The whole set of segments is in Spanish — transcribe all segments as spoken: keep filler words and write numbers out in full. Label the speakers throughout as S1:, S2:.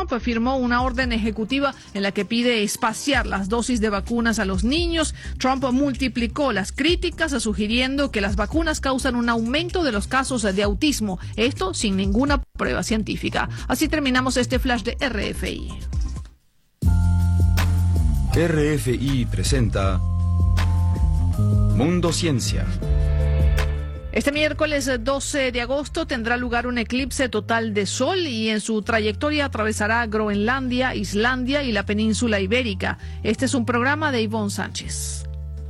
S1: Trump firmó una orden ejecutiva en la que pide espaciar las dosis de vacunas a los niños. Trump multiplicó las críticas, sugiriendo que las vacunas causan un aumento de los casos de autismo. Esto sin ninguna prueba científica. Así terminamos este flash de R F I.
S2: R F I presenta Mundo Ciencia.
S1: Este miércoles doce de agosto tendrá lugar un eclipse total de sol y en su trayectoria atravesará Groenlandia, Islandia y la península ibérica. Este es un programa de Ivonne Sánchez.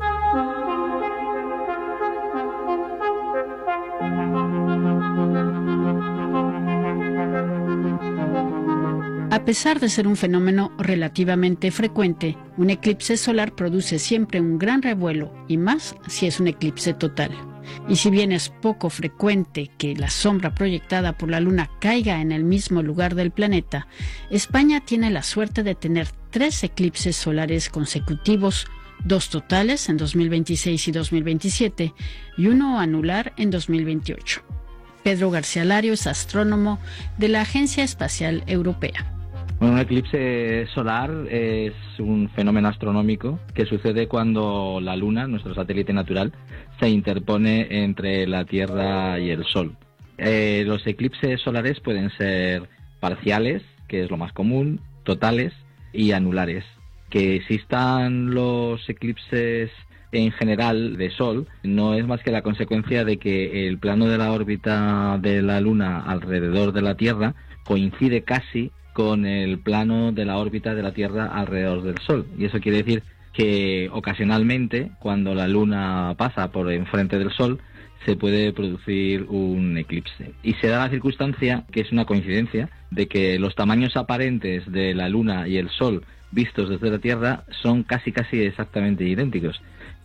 S3: A pesar de ser un fenómeno relativamente frecuente, un eclipse solar produce siempre un gran revuelo, y más si es un eclipse total. Y si bien es poco frecuente que la sombra proyectada por la Luna caiga en el mismo lugar del planeta, España tiene la suerte de tener tres eclipses solares consecutivos, dos totales en dos mil veintiséis y dos mil veintisiete y uno anular en dos mil veintiocho. Pedro García Lario es astrónomo de la Agencia Espacial Europea.
S4: Bueno, un eclipse solar es un fenómeno astronómico que sucede cuando la Luna, nuestro satélite natural, se interpone entre la Tierra y el Sol. Eh, los eclipses solares pueden ser parciales, que es lo más común, totales y anulares. Que existan los eclipses en general de Sol no es más que la consecuencia de que el plano de la órbita de la Luna alrededor de la Tierra coincide casi con el plano de la órbita de la Tierra alrededor del Sol. Y eso quiere decir que ocasionalmente, cuando la Luna pasa por enfrente del Sol, se puede producir un eclipse. Y se da la circunstancia, que es una coincidencia, de que los tamaños aparentes de la Luna y el Sol vistos desde la Tierra son casi casi exactamente idénticos.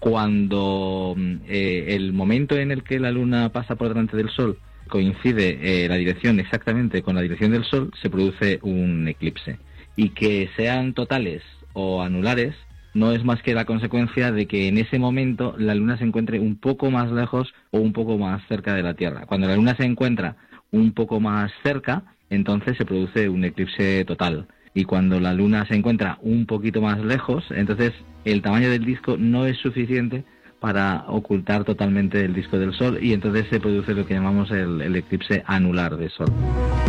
S4: Cuando eh, el momento en el que la Luna pasa por delante del Sol coincide eh, la dirección exactamente con la dirección del Sol, se produce un eclipse. Y que sean totales o anulares no es más que la consecuencia de que en ese momento la Luna se encuentre un poco más lejos o un poco más cerca de la Tierra. Cuando la Luna se encuentra un poco más cerca, entonces se produce un eclipse total. Y cuando la Luna se encuentra un poquito más lejos, entonces el tamaño del disco no es suficiente para ocultar totalmente el disco del Sol, y entonces se produce lo que llamamos el, el eclipse anular de Sol.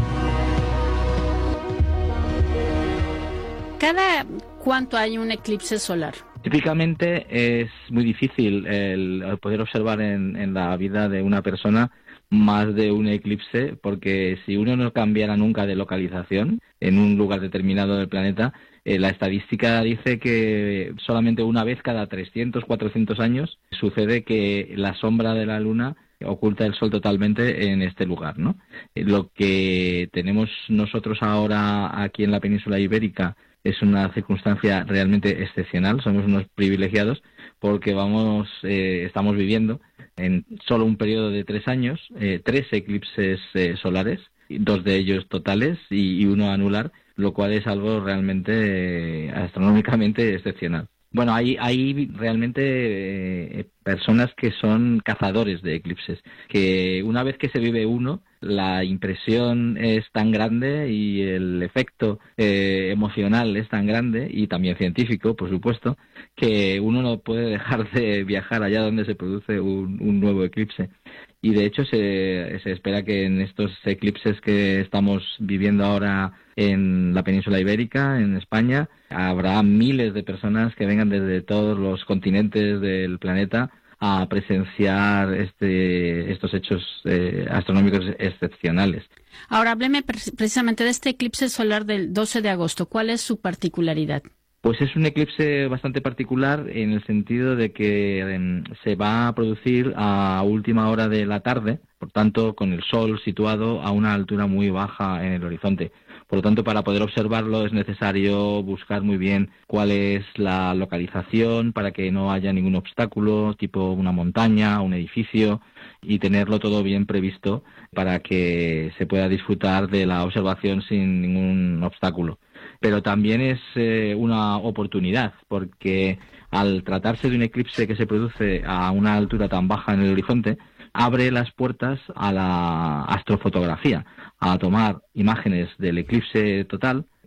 S3: ¿Cada cuánto hay un eclipse solar?
S4: Típicamente es muy difícil el, el poder observar en, en la vida de una persona más de un eclipse, porque si uno no cambiara nunca de localización en un lugar determinado del planeta, eh, la estadística dice que solamente una vez cada trescientos, cuatrocientos años sucede que la sombra de la Luna oculta el Sol totalmente en este lugar, ¿no? Lo que tenemos nosotros ahora aquí en la península ibérica es una circunstancia realmente excepcional. Somos unos privilegiados porque vamos, eh, estamos viviendo en solo un periodo de tres años, eh, tres eclipses eh, solares, dos de ellos totales y, y uno anular, lo cual es algo realmente eh, astronómicamente excepcional. Bueno, hay, hay realmente eh, personas que son cazadores de eclipses, que una vez que se vive uno, la impresión es tan grande y el efecto eh, emocional es tan grande, y también científico, por supuesto, que uno no puede dejar de viajar allá donde se produce un, un nuevo eclipse. Y de hecho se, se espera que en estos eclipses que estamos viviendo ahora en la península ibérica, en España, habrá miles de personas que vengan desde todos los continentes del planeta a presenciar este, estos hechos eh, astronómicos excepcionales.
S3: Ahora, hábleme precisamente de este eclipse solar del doce de agosto. ¿Cuál es su particularidad?
S4: Pues es un eclipse bastante particular en el sentido de que eh, se va a producir a última hora de la tarde, por tanto con el Sol situado a una altura muy baja en el horizonte. Por lo tanto, para poder observarlo es necesario buscar muy bien cuál es la localización para que no haya ningún obstáculo, tipo una montaña, un edificio, y tenerlo todo bien previsto para que se pueda disfrutar de la observación sin ningún obstáculo. Pero también es eh, una oportunidad, porque al tratarse de un eclipse que se produce a una altura tan baja en el horizonte, abre las puertas a la astrofotografía, a tomar imágenes del eclipse total